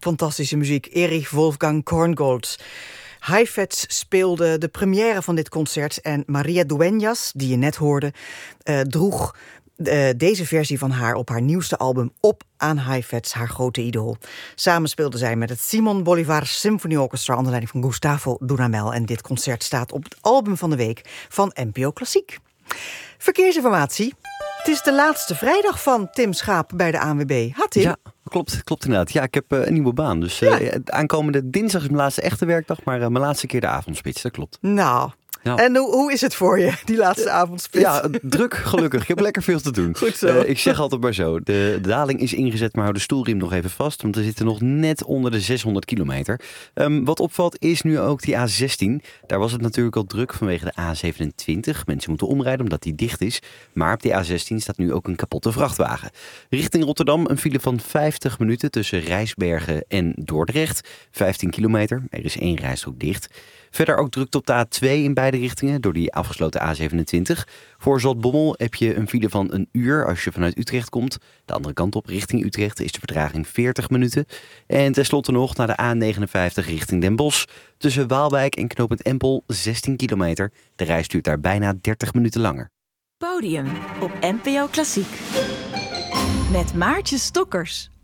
Fantastische muziek. Erich Wolfgang Korngold. Heifetz speelde de première van dit concert en Maria Dueñas, die je net hoorde, droeg deze versie van haar op haar nieuwste album op aan Heifetz, haar grote idool. Samen speelde zij met het Simon Bolivar Symphony Orchestra onder leiding van Gustavo Dudamel. En dit concert staat op het album van de week van NPO Klassiek. Verkeersinformatie. Het is de laatste vrijdag van Tim Schaap bij de ANWB. Tim? Ja, klopt inderdaad. Ja, ik heb een nieuwe baan. Dus aankomende dinsdag is mijn laatste echte werkdag, maar mijn laatste keer de avondspits. Dat klopt. Nou, ja. En hoe is het voor je, die laatste avondspits? Ja, druk, gelukkig. Ik heb lekker veel te doen. Goed zo. Ik zeg altijd maar zo. De daling is ingezet, maar hou de stoelriem nog even vast. Want we zitten nog net onder de 600 kilometer. Wat opvalt is nu ook die A16. Daar was het natuurlijk al druk vanwege de A27. Mensen moeten omrijden omdat die dicht is. Maar op die A16 staat nu ook een kapotte vrachtwagen. Richting Rotterdam een file van 50 minuten tussen Rijsbergen en Dordrecht. 15 kilometer. Er is 1 rijstrook dicht. Verder ook druk op de A2 in beide richtingen door die afgesloten A27. Voor Zaltbommel heb je een file van 1 uur als je vanuit Utrecht komt. De andere kant op, richting Utrecht, is de vertraging 40 minuten. En tenslotte nog naar de A59 richting Den Bosch. Tussen Waalwijk en knooppunt Empel 16 kilometer. De reis duurt daar bijna 30 minuten langer. Podium op NPO Klassiek. Met Maartje Stokkers.